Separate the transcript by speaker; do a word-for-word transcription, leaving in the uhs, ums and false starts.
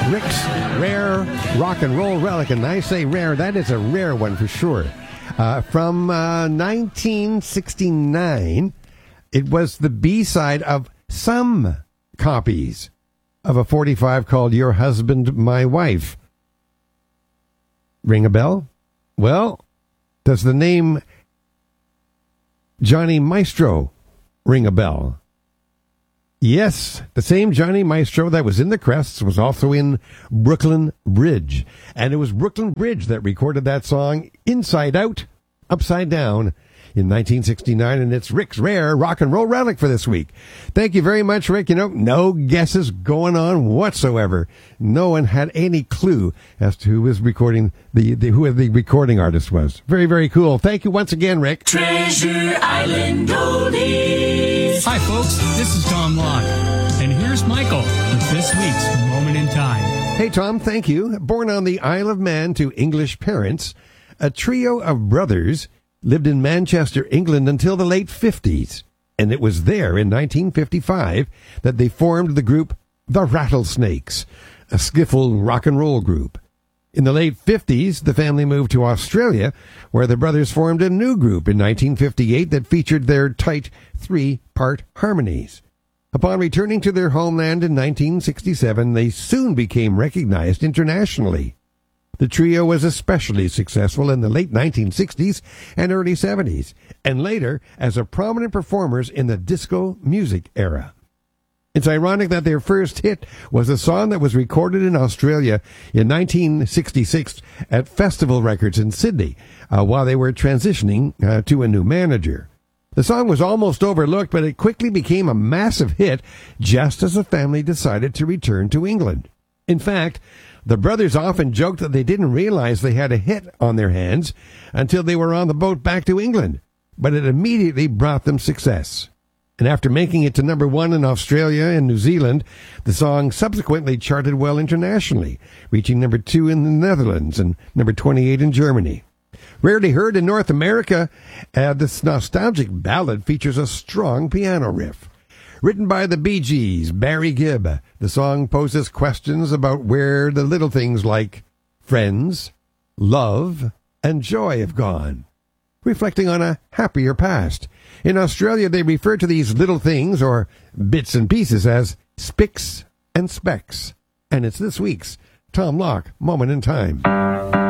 Speaker 1: Rick's Rare Rock and Roll Relic. And I say rare, that is a rare one for sure. Uh, from uh, nineteen sixty-nine, it was the B-side of some copies of a forty-five called Your Husband, My Wife. Ring a bell? Well, does the name Johnny Maestro ring a bell? Yes, the same Johnny Maestro that was in the Crests was also in Brooklyn Bridge. And it was Brooklyn Bridge that recorded that song Inside Out, Upside Down in nineteen sixty-nine. And it's Rick's Rare Rock and Roll Relic for this week. Thank you very much, Rick. You know, no guesses going on whatsoever. No one had any clue as to who was recording, the, the who the recording artist was. Very, very cool. Thank you once again, Rick.
Speaker 2: Treasure Island Oldies.
Speaker 3: Hi, folks. This is Tom Locke. And here's Michael with this week's Moment in Time.
Speaker 1: Hey, Tom, thank you. Born on the Isle of Man to English parents, a trio of brothers lived in Manchester, England until the late fifties. And it was there in nineteen fifty-five that they formed the group The Rattlesnakes, a skiffle rock and roll group. In the late fifties, the family moved to Australia, where the brothers formed a new group in nineteen fifty-eight that featured their tight three-part harmonies. Upon returning to their homeland in nineteen sixty-seven, they soon became recognized internationally. The trio was especially successful in the late nineteen sixties and early seventies, and later as a prominent performers in the disco music era. It's ironic that their first hit was a song that was recorded in Australia in nineteen sixty-six at Festival Records in Sydney, uh, while they were transitioning uh, to a new manager. The song was almost overlooked, but it quickly became a massive hit just as the family decided to return to England. In fact, the brothers often joked that they didn't realize they had a hit on their hands until they were on the boat back to England, but it immediately brought them success. And after making it to number one in Australia and New Zealand, the song subsequently charted well internationally, reaching number two in the Netherlands and number twenty-eight in Germany. Rarely heard in North America, uh, this nostalgic ballad features a strong piano riff. Written by the Bee Gees, Barry Gibb, the song poses questions about where the little things like friends, love, and joy have gone, reflecting on a happier past. In Australia, they refer to these little things, or bits and pieces, as spicks and specks. And it's this week's Tom Locke Moment in Time.